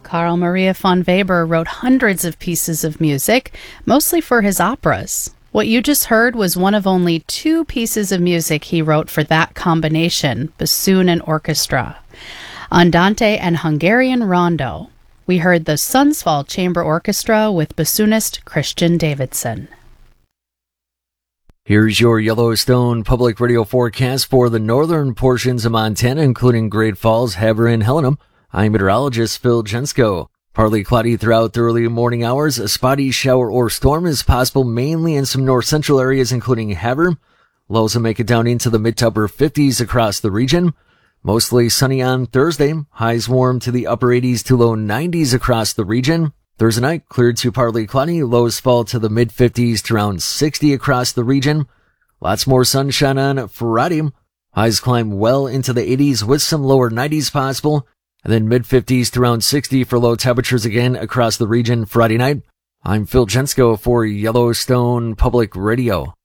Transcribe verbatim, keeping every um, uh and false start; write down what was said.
Carl Maria von Weber wrote hundreds of pieces of music, mostly for his operas. What you just heard was one of only two pieces of music he wrote for that combination, bassoon and orchestra. Andante and Hungarian Rondo. We heard the Sundsvall Chamber Orchestra with bassoonist Christian Davidson. Here's your Yellowstone Public Radio forecast for the northern portions of Montana, including Great Falls, Havre, and Helena. I'm meteorologist Phil Jensko. Partly cloudy throughout the early morning hours. A spotty shower or storm is possible mainly in some north-central areas, including Havre. Lows will make it down into the mid to upper fifties across the region. Mostly sunny on Thursday. Highs warm to the upper eighties to low nineties across the region. Thursday night, cleared to partly cloudy. Lows fall to the mid-fifties to around sixty across the region. Lots more sunshine on Friday. Highs climb well into the eighties with some lower nineties possible. And then mid-fifties to around sixty for low temperatures again across the region Friday night. I'm Phil Jensko for Yellowstone Public Radio.